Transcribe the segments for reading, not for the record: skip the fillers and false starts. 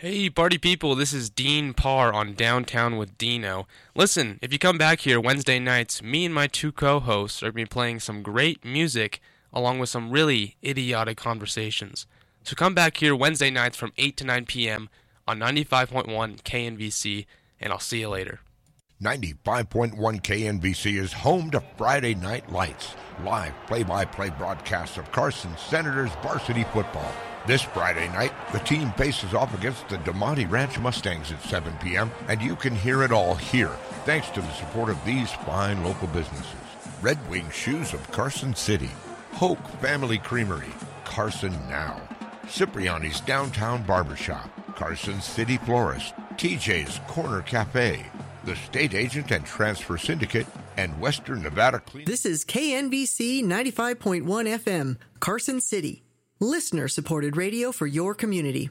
Hey, party people, this is Dean Parr on Downtown with Dino. Listen, if you come back here Wednesday nights, me and my two co-hosts are going to be playing some great music along with some really idiotic conversations. So come back here Wednesday nights from 8 to 9 p.m. on 95.1 KNVC, and I'll see you later. 95.1 KNVC is home to Friday Night Lights, live play-by-play broadcasts of Carson Senators varsity football. This Friday night, the team faces off against the DeMonte Ranch Mustangs at 7 p.m., and you can hear it all here, thanks to the support of these fine local businesses. Red Wing Shoes of Carson City, Hoke Family Creamery, Carson Now, Cipriani's Downtown Barbershop, Carson City Florist, TJ's Corner Cafe, the State Agent and Transfer Syndicate, and Western Nevada Clean. This is KNVC 95.1 FM, Carson City. Listener-supported radio for your community.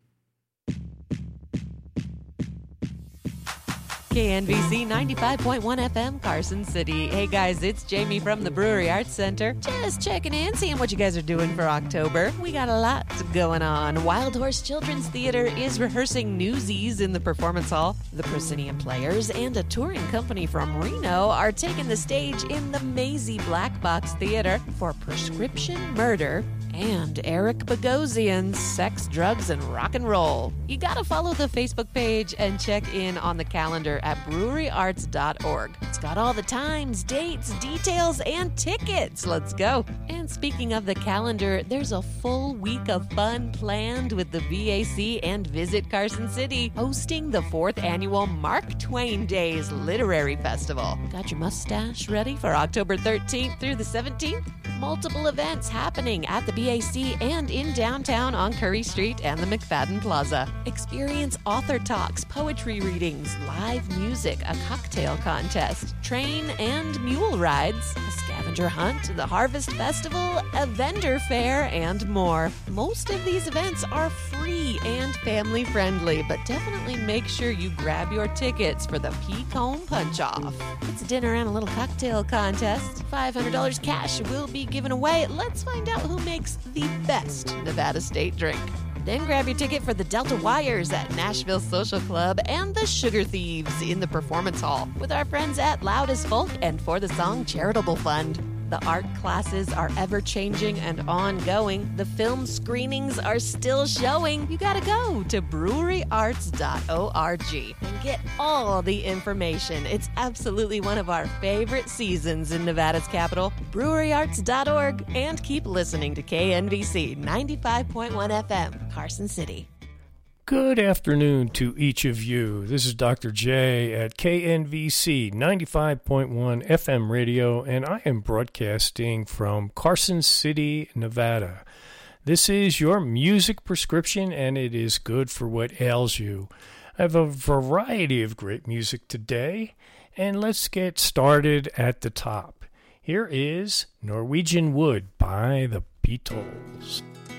KNVC 95.1 FM, Carson City. Hey guys, it's Jamie from the Brewery Arts Center. Just checking in, seeing what you guys are doing for October. We got a lot going on. Wild Horse Children's Theater is rehearsing Newsies in the Performance Hall. The Proscenium Players and a touring company from Reno are taking the stage in the Maisie Black Box Theater for Prescription Murder and Eric Bogosian's Sex, Drugs, and Rock and Roll. You gotta follow the Facebook page and check in on the calendar at breweryarts.org. It's got all the times, dates, details, and tickets. Let's go. And speaking of the calendar, there's a full week of fun planned with the VAC and Visit Carson City hosting the 4th annual Mark Twain Days Literary Festival. Got your mustache ready for October 13th through the 17th? Multiple events happening at the BAC and in downtown on Curry Street and the McFadden Plaza. Experience author talks, poetry readings, live music, a cocktail contest, train and mule rides, a scavenger hunt, the Harvest Festival, a vendor fair, and more. Most of these events are free and family friendly, but definitely make sure you grab your tickets for the P-Cone Punch-Off. It's dinner and a little cocktail contest. $500 cash will be given away. Let's find out who makes the best Nevada State drink. Then grab your ticket for the Delta Wires at Nashville Social Club and the Sugar Thieves in the Performance Hall with our friends at Loud as Folk and For the Song Charitable Fund. The art classes are ever-changing and ongoing. The film screenings are still showing. You gotta go to breweryarts.org and get all the information. It's absolutely one of our favorite seasons in Nevada's capital. breweryarts.org, and keep listening to KNVC 95.1 FM, Carson City. Good afternoon to each of you. This is Dr. J at KNVC 95.1 FM radio, and I am broadcasting from Carson City, Nevada. This is your music prescription, and it is good for what ails you. I have a variety of great music today, and let's get started at the top. Here is Norwegian Wood by the Beatles.